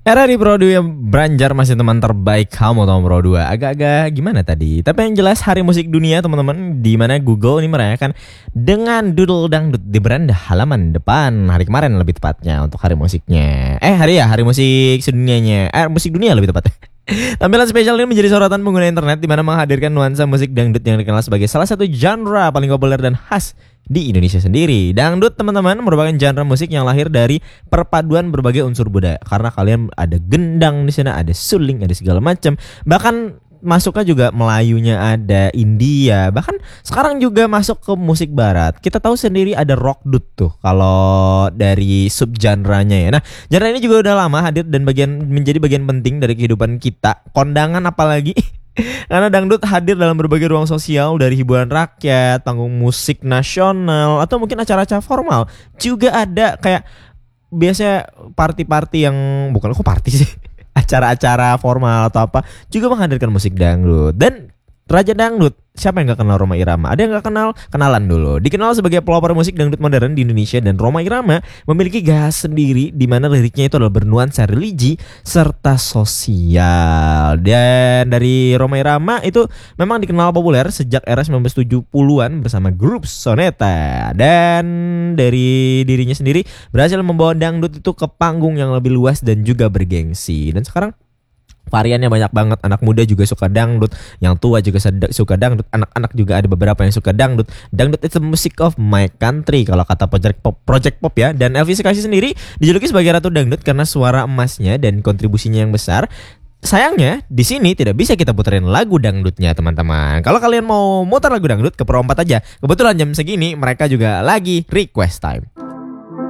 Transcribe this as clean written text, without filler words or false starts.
RRI Pro 2 yang Branjar masih teman terbaik kamu Tom Pro 2. Agak-agak gimana tadi? Tapi yang jelas Hari Musik Dunia teman-teman, di mana Google ini merayakan dengan Doodle Dangdut di beranda halaman depan hari kemarin lebih tepatnya untuk hari musiknya. Hari musik sedunianya. Musik dunia lebih tepatnya. Tampilan spesial ini menjadi sorotan pengguna internet di mana menghadirkan nuansa musik dangdut yang dikenal sebagai salah satu genre paling populer dan khas di Indonesia sendiri. Dangdut teman-teman merupakan genre musik yang lahir dari perpaduan berbagai unsur budaya. Karena kalian ada gendang di sana, ada suling, ada segala macam. Bahkan masuknya juga Melayunya ada, India, bahkan sekarang juga masuk ke musik barat. Kita tahu sendiri ada rockdut tuh kalau dari subgenrenya ya. Nah, genre ini juga udah lama hadir dan menjadi bagian penting dari kehidupan kita. Kondangan apalagi karena dangdut hadir dalam berbagai ruang sosial, dari hiburan rakyat, panggung musik nasional, atau mungkin acara-acara formal. Juga ada kayak biasanya party-party yang bukan kok party sih. Acara-acara formal atau apa juga menghadirkan musik dangdut. Dan Raja Dangdut, siapa yang gak kenal Rhoma Irama? Ada yang gak kenal? Kenalan dulu. Dikenal sebagai pelopor musik dangdut modern di Indonesia, dan Rhoma Irama memiliki gaya sendiri di mana liriknya itu adalah bernuansa religi serta sosial. Dan dari Rhoma Irama itu memang dikenal populer sejak era 1970-an bersama grup Soneta. Dan dari dirinya sendiri berhasil membawa dangdut itu ke panggung yang lebih luas dan juga bergengsi. Dan sekarang variannya banyak banget. Anak muda juga suka dangdut, yang tua juga suka dangdut, anak-anak juga ada beberapa yang suka dangdut. Dangdut itu music of my country kalau kata Project Pop ya. Dan Elvi Sukaesih sendiri dijuluki sebagai ratu dangdut karena suara emasnya dan kontribusinya yang besar. Sayangnya di sini tidak bisa kita puterin lagu dangdutnya teman-teman. Kalau kalian mau muter lagu dangdut ke Pro 4 aja. Kebetulan jam segini mereka juga lagi request time.